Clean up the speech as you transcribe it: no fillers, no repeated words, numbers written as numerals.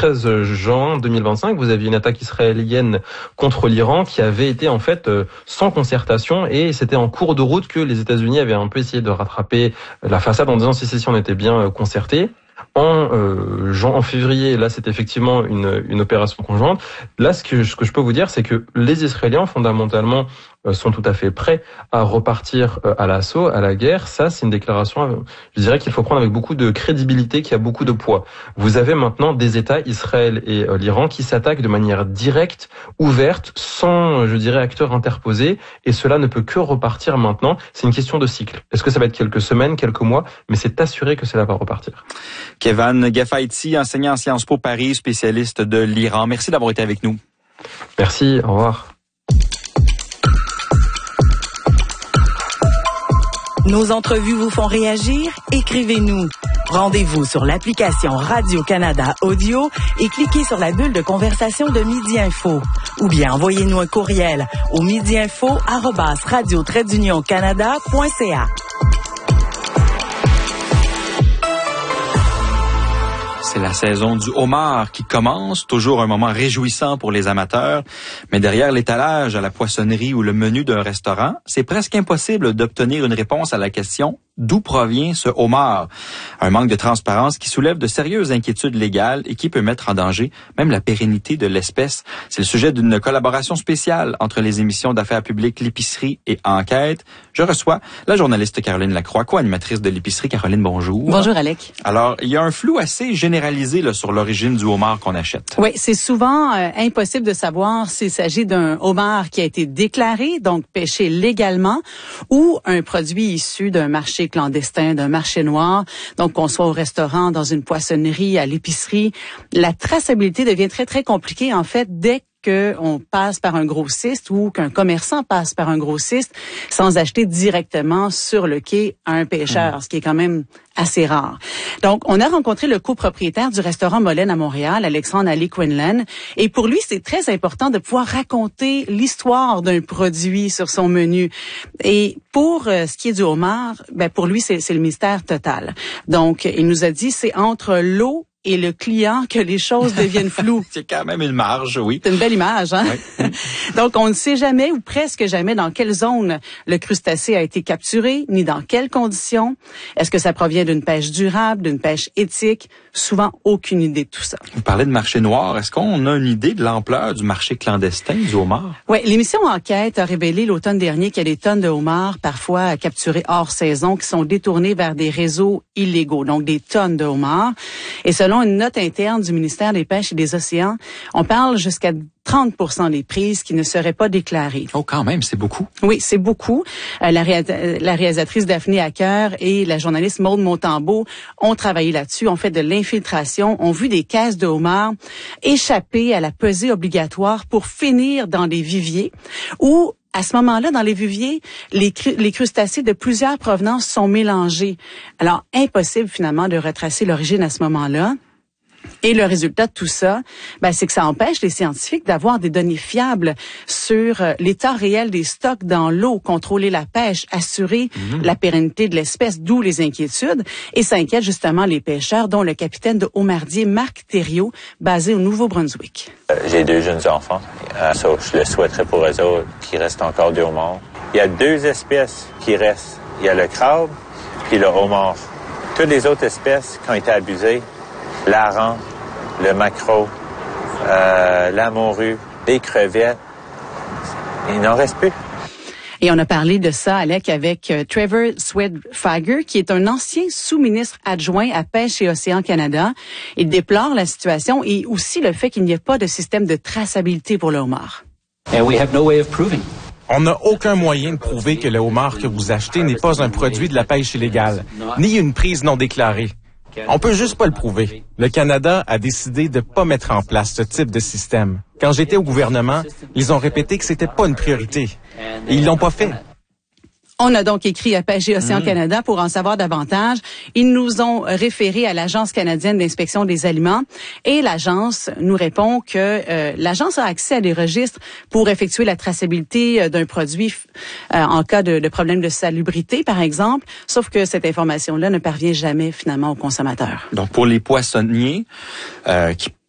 13 juin 2025, vous aviez une attaque israélienne contre l'Iran qui avait été en fait sans concertation, et c'était en cours de route que les États-Unis avaient un peu essayé de rattraper la façade en disant si on était bien concerté. En février, là, c'est effectivement une opération conjointe. Là, ce que je peux vous dire, c'est que les Israéliens, fondamentalement, sont tout à fait prêts à repartir à l'assaut, à la guerre. Ça, c'est une déclaration, je dirais, qu'il faut prendre avec beaucoup de crédibilité, qui a beaucoup de poids. Vous avez maintenant des États, Israël et l'Iran, qui s'attaquent de manière directe, ouverte, sans, je dirais, acteurs interposés, et cela ne peut que repartir maintenant. C'est une question de cycle. Est-ce que ça va être quelques semaines, quelques mois, mais c'est assuré que cela va repartir. Kevan Gafaïti, enseignant en Sciences Po Paris, spécialiste de l'Iran. Merci d'avoir été avec nous. Merci, au revoir. Nos entrevues vous font réagir? Écrivez-nous. Rendez-vous sur l'application Radio-Canada Audio et cliquez sur la bulle de conversation de Midi Info. Ou bien envoyez-nous un courriel au midiinfo@radio-canada.ca. C'est la saison du homard qui commence, toujours un moment réjouissant pour les amateurs. Mais derrière l'étalage à la poissonnerie ou le menu d'un restaurant, c'est presque impossible d'obtenir une réponse à la question « D'où provient ce homard ?» Un manque de transparence qui soulève de sérieuses inquiétudes légales et qui peut mettre en danger même la pérennité de l'espèce. C'est le sujet d'une collaboration spéciale entre les émissions d'affaires publiques L'Épicerie et Enquête. Je reçois la journaliste Caroline Lacroix, co-animatrice de L'Épicerie. Caroline, bonjour. Bonjour, Alec. Alors, il y a un flou assez généralisé là, sur l'origine du homard qu'on achète. Oui, c'est souvent impossible de savoir s'il s'agit d'un homard qui a été déclaré, donc pêché légalement, ou un produit issu d'un marché clandestin, d'un marché noir. Donc, qu'on soit au restaurant, dans une poissonnerie, à l'épicerie, la traçabilité devient très, très compliquée, en fait, dès qu'on passe par un grossiste ou qu'un commerçant passe par un grossiste sans acheter directement sur le quai à un pêcheur, ce qui est quand même assez rare. Donc, on a rencontré le copropriétaire du restaurant Molène à Montréal, Alexandre Ali Quinlan, et pour lui, c'est très important de pouvoir raconter l'histoire d'un produit sur son menu. Et pour ce qui est du homard, ben pour lui, c'est le mystère total. Donc, il nous a dit, c'est entre l'eau et le client que les choses deviennent floues. C'est quand même une marge, oui. C'est une belle image, hein? Oui. Donc, on ne sait jamais ou presque jamais dans quelle zone le crustacé a été capturé, ni dans quelles conditions. Est-ce que ça provient d'une pêche durable, d'une pêche éthique? Souvent, aucune idée de tout ça. Vous parlez de marché noir. Est-ce qu'on a une idée de l'ampleur du marché clandestin du homard? Oui, l'émission Enquête a révélé l'automne dernier qu'il y a des tonnes de homards, parfois capturés hors saison, qui sont détournés vers des réseaux illégaux. Donc, des tonnes de homards. Et selon une note interne du ministère des Pêches et des Océans, on parle jusqu'à 30% des prises qui ne seraient pas déclarées. Oh, quand même, c'est beaucoup. Oui, c'est beaucoup. La réalisatrice Daphné Hacker et la journaliste Maude Montembeault ont travaillé là-dessus, ont fait de l'infiltration, ont vu des caisses de homards échapper à la pesée obligatoire pour finir dans des viviers où à ce moment-là, dans les viviers, les crustacés de plusieurs provenances sont mélangés. Alors, impossible finalement de retracer l'origine à ce moment-là. Et le résultat de tout ça, c'est que ça empêche les scientifiques d'avoir des données fiables sur l'état réel des stocks dans l'eau, contrôler la pêche, assurer la pérennité de l'espèce, d'où les inquiétudes. Et ça inquiète justement les pêcheurs, dont le capitaine de Homardier, Marc Thériault, basé au Nouveau-Brunswick. J'ai 2 jeunes enfants. Je le souhaiterais pour eux autres qu'il reste encore des homards. Il y a 2 espèces qui restent. Il y a le crabe puis le homard. Toutes les autres espèces qui ont été abusées, l'hareng, le maquereau, la morue, les crevettes, il n'en reste plus. Et on a parlé de ça, Alec, avec Trevor Swedfager, qui est un ancien sous-ministre adjoint à Pêche et Océan Canada. Il déplore la situation et aussi le fait qu'il n'y ait pas de système de traçabilité pour le homard. On n'a aucun moyen de prouver que le homard que vous achetez n'est pas un produit de la pêche illégale, ni une prise non déclarée. On peut juste pas le prouver. Le Canada a décidé de pas mettre en place ce type de système. Quand j'étais au gouvernement, ils ont répété que c'était pas une priorité. Et ils l'ont pas fait. On a donc écrit à Pêche et Océan Canada pour en savoir davantage. Ils nous ont référé à l'Agence canadienne d'inspection des aliments et l'agence nous répond que l'agence a accès à des registres pour effectuer la traçabilité d'un produit en cas de problème de salubrité, par exemple, sauf que cette information-là ne parvient jamais finalement aux consommateurs. Donc pour les poissonniers qui